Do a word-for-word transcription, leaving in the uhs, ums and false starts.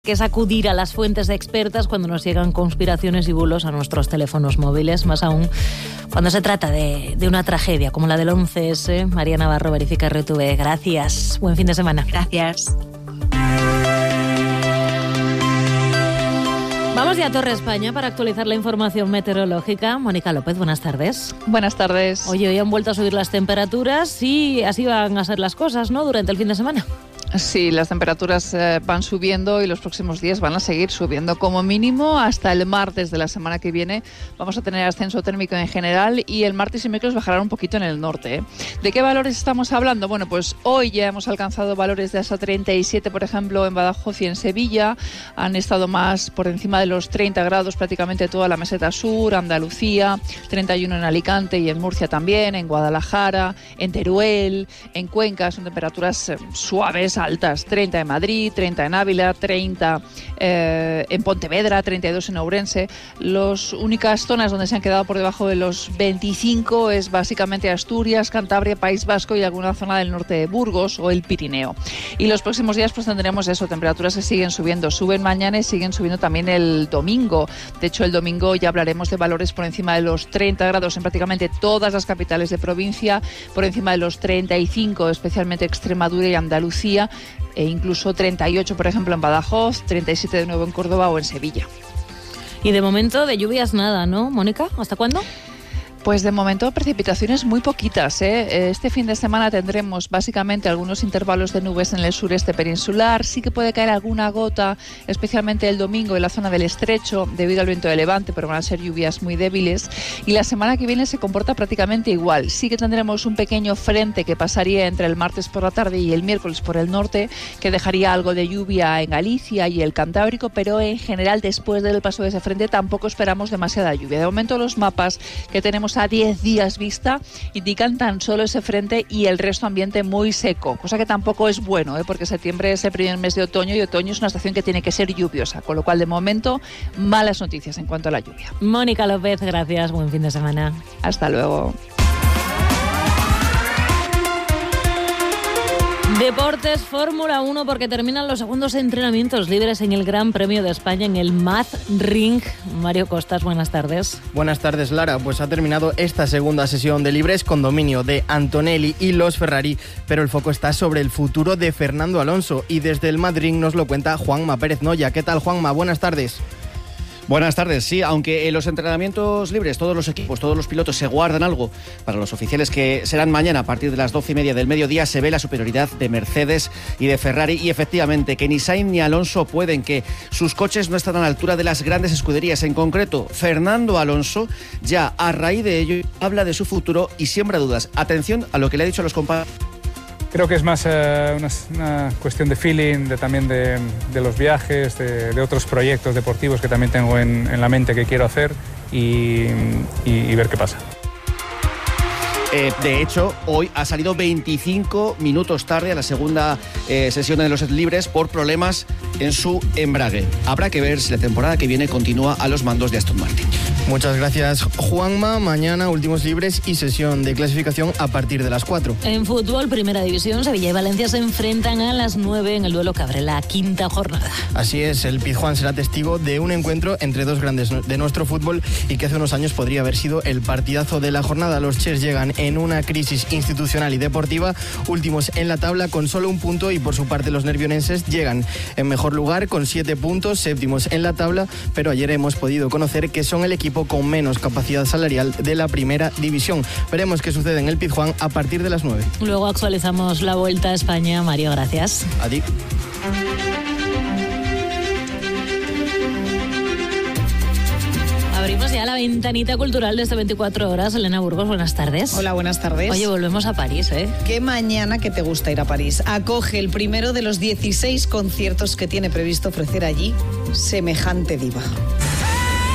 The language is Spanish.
Que es acudir a las fuentes expertas cuando nos llegan conspiraciones y bulos a nuestros teléfonos móviles, más aún cuando se trata de, de una tragedia como la del once ese. María Navarro, Verifica R T V. Gracias. Buen fin de semana. Gracias. Vamos ya a Torre España para actualizar la información meteorológica. Mónica López, buenas tardes. Buenas tardes. Oye, hoy han vuelto a subir las temperaturas y así van a ser las cosas, ¿no?, durante el fin de semana. Sí, las temperaturas eh, van subiendo y los próximos días van a seguir subiendo. Como mínimo, hasta el martes de la semana que viene vamos a tener ascenso térmico en general y el martes y miércoles bajarán un poquito en el norte, ¿eh? ¿De qué valores estamos hablando? Bueno, pues hoy ya hemos alcanzado valores de hasta treinta y siete, por ejemplo, en Badajoz y en Sevilla. Han estado más por encima de los treinta grados prácticamente toda la meseta sur, Andalucía, treinta y uno en Alicante y en Murcia también, en Guadalajara, en Teruel, en Cuenca. Son temperaturas eh, suaves, altas, treinta en Madrid, treinta en Ávila, treinta eh, en Pontevedra, treinta y dos en Ourense. Las únicas zonas donde se han quedado por debajo de los veinticinco es básicamente Asturias, Cantabria, País Vasco y alguna zona del norte de Burgos o el Pirineo. Y los próximos días pues tendremos eso, temperaturas que siguen subiendo, suben mañana y siguen subiendo también el domingo. De hecho, el domingo ya hablaremos de valores por encima de los treinta grados en prácticamente todas las capitales de provincia, por encima de los treinta y cinco, especialmente Extremadura y Andalucía, e incluso treinta y ocho, por ejemplo, en Badajoz, treinta y siete de nuevo en Córdoba o en Sevilla. Y de momento de lluvias nada, ¿no, Mónica? ¿Hasta cuándo? Pues de momento precipitaciones muy poquitas, ¿eh? Este fin de semana tendremos básicamente algunos intervalos de nubes en el sureste peninsular. Sí que puede caer alguna gota, especialmente el domingo en la zona del estrecho debido al viento de levante, pero van a ser lluvias muy débiles. Y la semana que viene se comporta prácticamente igual. Sí que tendremos un pequeño frente que pasaría entre el martes por la tarde y el miércoles por el norte, que dejaría algo de lluvia en Galicia y el Cantábrico, pero en general después del paso de ese frente tampoco esperamos demasiada lluvia. De momento los mapas que tenemos a diez días vista indican tan solo ese frente y el resto ambiente muy seco, cosa que tampoco es bueno, ¿eh? Porque septiembre es el primer mes de otoño y otoño es una estación que tiene que ser lluviosa, con lo cual de momento malas noticias en cuanto a la lluvia. Mónica López, gracias, buen fin de semana. Hasta luego. Deportes, Fórmula uno, porque terminan los segundos entrenamientos libres en el Gran Premio de España en el Mazring. Mario Costas, buenas tardes. Buenas tardes, Lara. Pues ha terminado esta segunda sesión de libres con dominio de Antonelli y los Ferrari, pero el foco está sobre el futuro de Fernando Alonso y desde el Mazring nos lo cuenta Juanma Pérez Noya. ¿Qué tal, Juanma? Buenas tardes. Buenas tardes, sí, aunque en los entrenamientos libres todos los equipos, todos los pilotos se guardan algo para los oficiales que serán mañana a partir de las doce y media del mediodía, se ve la superioridad de Mercedes y de Ferrari y efectivamente que ni Sainz ni Alonso pueden, que sus coches no están a la altura de las grandes escuderías. En concreto, Fernando Alonso ya a raíz de ello habla de su futuro y siembra dudas. Atención a lo que le ha dicho a los compañeros. Creo que es más uh, una, una cuestión de feeling, de, también de, de los viajes, de, de otros proyectos deportivos que también tengo en, en la mente que quiero hacer y, y, y ver qué pasa. Eh, de hecho, hoy ha salido veinticinco minutos tarde a la segunda eh, sesión de los libres por problemas en su embrague. Habrá que ver si la temporada que viene continúa a los mandos de Aston Martin. Muchas gracias, Juanma. Mañana últimos libres y sesión de clasificación a partir de las cuatro. En fútbol, Primera División, Sevilla y Valencia se enfrentan a las nueve en el duelo que abre la quinta jornada. Así es, el Pizjuán será testigo de un encuentro entre dos grandes de nuestro fútbol y que hace unos años podría haber sido el partidazo de la jornada. Los Chers llegan en una crisis institucional y deportiva, últimos en la tabla con solo un punto y por su parte los nervionenses llegan en mejor lugar con siete puntos, séptimos en la tabla, pero ayer hemos podido conocer que son el equipo con menos capacidad salarial de la Primera División. Veremos qué sucede en el Pizjuán a partir de las nueve. Luego actualizamos la Vuelta a España. Mario, gracias. A ti. Abrimos ya la ventanita cultural de este veinticuatro horas. Elena Burgos, buenas tardes. Hola, buenas tardes. Oye, volvemos a París, ¿eh? Qué mañana que te gusta ir a París. Acoge el primero de los dieciséis conciertos que tiene previsto ofrecer allí semejante diva.